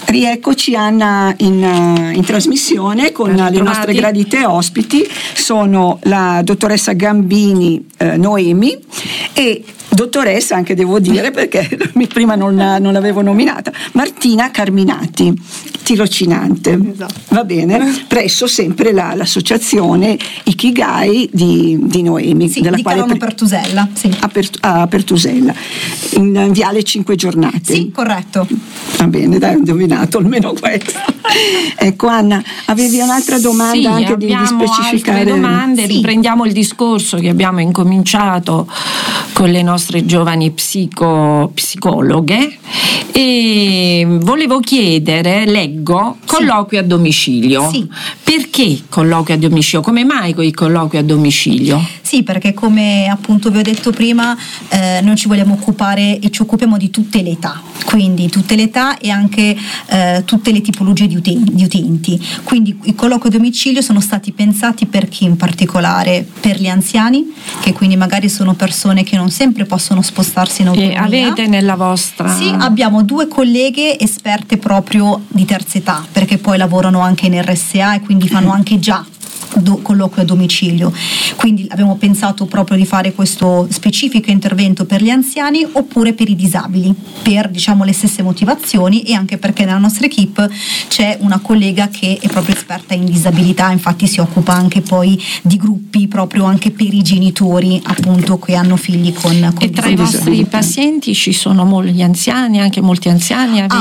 Rieccoci Anna in trasmissione con le nostre gradite ospiti. Sono la dottoressa Gambini Noemi e dottoressa, anche devo dire perché prima non l'avevo nominata, Martina Carminati, tirocinante. Esatto. Va bene, presso sempre l'associazione Ikigai di Noemi, sì, della di quale Carano Pertusella, sì. a Pertusella, in Viale 5 Giornate. Sì, corretto. Va bene, dai, ho indovinato almeno questo. Ecco Anna, avevi un'altra domanda? Sì, anche di specificare altre domande. Sì. Riprendiamo il discorso che abbiamo incominciato con le nostre giovani psicologhe e volevo chiedere, leggo, colloquio a domicilio. Sì. Perché colloquio a domicilio? Come mai con i colloqui a domicilio? Sì, perché come appunto vi ho detto prima, noi ci vogliamo occupare e ci occupiamo di tutte le età, quindi tutte le età e anche tutte le tipologie di utenti. Quindi i colloqui a domicilio sono stati pensati per chi in particolare? Per gli anziani, che quindi magari sono persone che non sempre possono spostarsi in autonomia. E avete nella vostra? Sì, abbiamo 2 colleghe esperte proprio di terza età, perché poi lavorano anche in RSA e quindi fanno anche già colloquio a domicilio, quindi abbiamo pensato proprio di fare questo specifico intervento per gli anziani oppure per i disabili, per le stesse motivazioni, e anche perché nella nostra equipe c'è una collega che è proprio esperta in disabilità, infatti si occupa anche poi di gruppi proprio anche per i genitori appunto che hanno figli con e tra i vostri pazienti ci sono molti anziani, anche molti anziani avete?